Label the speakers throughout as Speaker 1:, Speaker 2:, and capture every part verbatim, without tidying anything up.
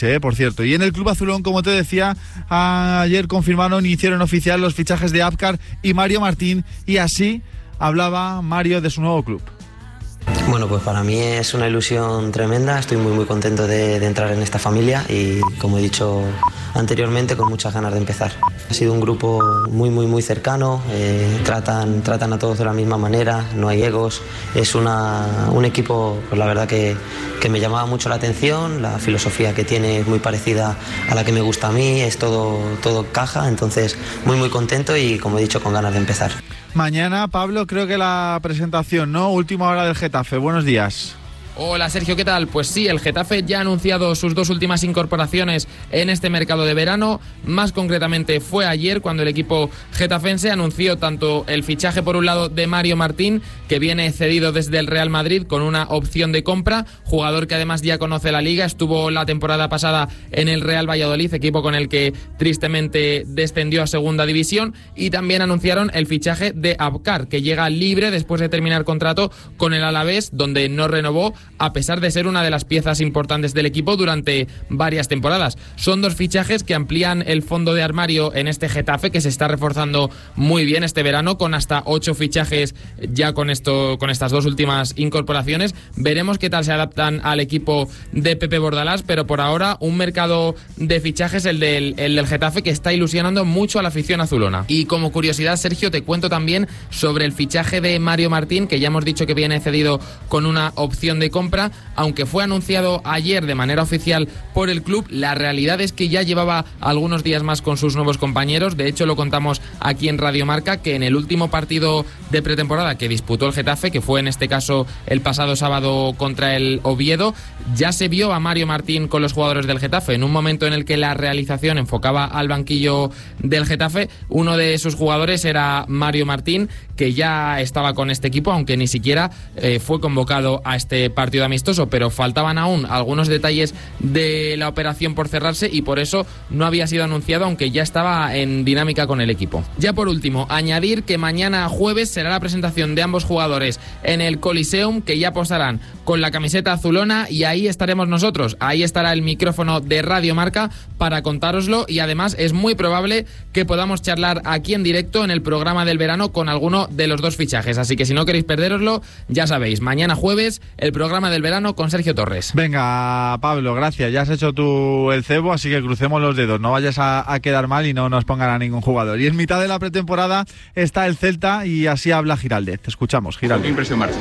Speaker 1: Sí, por cierto. Y en el Club Azulón, como te decía, ayer confirmaron y hicieron oficial los fichajes de Abkar y Mario Martín, y así hablaba Mario de su nuevo club.
Speaker 2: Bueno, pues para mí es una ilusión tremenda, estoy muy muy contento de, de entrar en esta familia y, como he dicho anteriormente, con muchas ganas de empezar. Ha sido un grupo muy muy muy cercano, eh, tratan, tratan a todos de la misma manera, no hay egos, es una, un equipo, pues la verdad que, que me llamaba mucho la atención, la filosofía que tiene es muy parecida a la que me gusta a mí, es todo, todo caja, entonces muy muy contento y, como he dicho, con ganas de empezar.
Speaker 1: Mañana, Pablo, creo que la presentación, ¿no? Última hora del Getafe. Buenos días.
Speaker 3: Hola Sergio, ¿qué tal? Pues sí, el Getafe ya ha anunciado sus dos últimas incorporaciones en este mercado de verano. Más concretamente fue ayer cuando el equipo getafense anunció tanto el fichaje por un lado de Mario Martín, que viene cedido desde el Real Madrid con una opción de compra, jugador que además ya conoce la liga, estuvo la temporada pasada en el Real Valladolid, equipo con el que tristemente descendió a segunda división, y también anunciaron el fichaje de Abkar, que llega libre después de terminar contrato con el Alavés, donde no renovó, a pesar de ser una de las piezas importantes del equipo durante varias temporadas. Son dos fichajes que amplían el fondo de armario en este Getafe, que se está reforzando muy bien este verano, con hasta ocho fichajes ya con esto, con estas dos últimas incorporaciones. Veremos qué tal se adaptan al equipo de Pepe Bordalás, pero por ahora un mercado de fichajes, el del, el del Getafe, que está ilusionando mucho a la afición azulona. Y como curiosidad, Sergio, te cuento también sobre el fichaje de Mario Martín, que ya hemos dicho que viene cedido con una opción de compra, aunque fue anunciado ayer de manera oficial por el club. La realidad es que ya llevaba algunos días más con sus nuevos compañeros. De hecho, lo contamos aquí en Radio Marca, que en el último partido de pretemporada que disputó el Getafe, que fue en este caso el pasado sábado contra el Oviedo, ya se vio a Mario Martín con los jugadores del Getafe. En un momento en el que la realización enfocaba al banquillo del Getafe, uno de sus jugadores era Mario Martín, que ya estaba con este equipo, aunque ni siquiera eh, fue convocado a este partido amistoso, pero faltaban aún algunos detalles de la operación por cerrarse y por eso no había sido anunciado, aunque ya estaba en dinámica con el equipo. Ya por último, añadir que mañana jueves será la presentación de ambos jugadores en el Coliseum, que ya posarán con la camiseta azulona, y ahí estaremos nosotros, ahí estará el micrófono de Radio Marca para contároslo, y además es muy probable que podamos charlar aquí en directo en el programa del verano con alguno de los dos fichajes, así que si no queréis perderoslo, ya sabéis, mañana jueves el programa del verano con Sergio Torres.
Speaker 1: Venga, Pablo, gracias, ya has hecho tú el cebo, así que crucemos los dedos, no vayas a, a quedar mal y no nos pongan a ningún jugador. Y en mitad de la pretemporada está el Celta y así habla Giraldez. Te escuchamos, Giraldez.
Speaker 4: ¿Qué impresión marcas?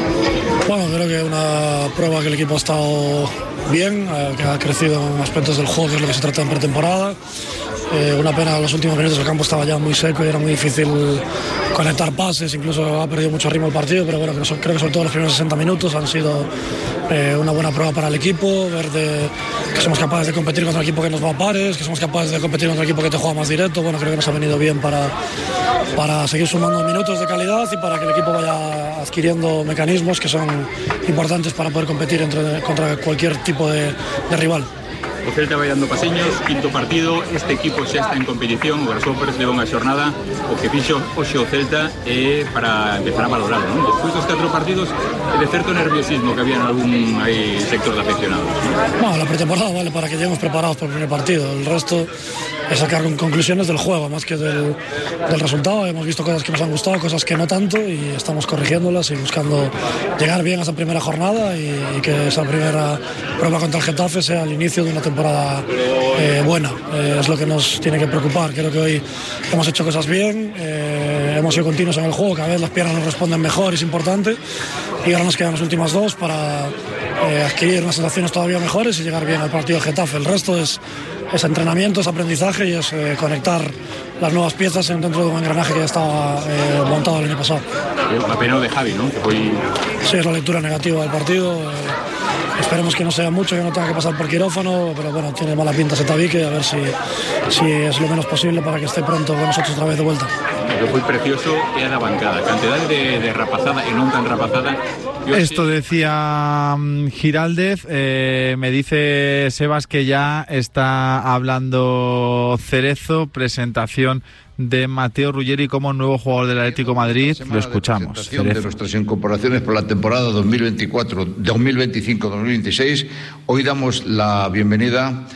Speaker 5: Bueno, creo que una prueba que el equipo ha estado bien, eh, que ha crecido en aspectos del juego, que es lo que se trata en pretemporada. Eh, una pena, los últimos minutos el campo estaba ya muy seco y era muy difícil conectar pases, incluso ha perdido mucho ritmo el partido, pero bueno, creo que sobre todo los primeros sesenta minutos han sido eh, una buena prueba para el equipo, ver de, que somos capaces de competir contra un equipo que nos va a pares, que somos capaces de competir contra un equipo que te juega más directo. Bueno, creo que nos ha venido bien para, para seguir sumando minutos de calidad y para que el equipo vaya adquiriendo mecanismos que son importantes para poder competir entre, contra cualquier tipo de, de rival.
Speaker 4: O Celta vai dando pasiños, quinto partido, este equipo xa está en competición, o Grasshoppers leva unha xornada, o que fixo hoxe o Celta é para empezar a valorar, non? Despois dos catro partidos, é de certo nerviosismo que había en algún aí, sector de aficionados.
Speaker 5: No, la pretemporada vale para que lleguemos preparados para el primer partido, el resto es sacar conclusiones del juego más que del, del resultado. Hemos visto cosas que nos han gustado, cosas que no tanto, y estamos corrigiéndolas y buscando llegar bien a esa primera jornada y, y que esa primera prueba contra el Getafe sea el inicio de una temporada eh, buena. Eh, es lo que nos tiene que preocupar. Creo que hoy hemos hecho cosas bien, eh, hemos sido continuos en el juego, cada vez las piernas nos responden mejor, es importante, y ahora nos quedan las últimas dos para eh, adquirir unas sensaciones todavía mejores y llegar bien al partido de Getafe. El resto es es entrenamiento, es aprendizaje y es eh, conectar las nuevas piezas dentro de un engranaje que ya estaba eh, montado el año pasado.
Speaker 4: La pena de Javi, ¿no? Que fue...
Speaker 5: Sí, es la lectura negativa del partido. Eh, esperemos que no sea mucho, que no tenga que pasar por quirófano, pero bueno, tiene mala pinta ese tabique, a ver si, si es lo menos posible para que esté pronto con nosotros otra vez de vuelta.
Speaker 4: Lo que foi precioso é a da bancada, cantidade de, de rapazada e non tan rapazada
Speaker 1: Esto decía um, Giraldez. Eh, me dice Sebas que ya está hablando Cerezo, presentación de Mateo Ruggeri como nuevo jugador del Atlético de Madrid. Lo escuchamos.
Speaker 6: De, de nuestras incorporaciones por la temporada dos mil veinticuatro, dos mil veinticinco, dos mil veintiséis. Hoy damos la bienvenida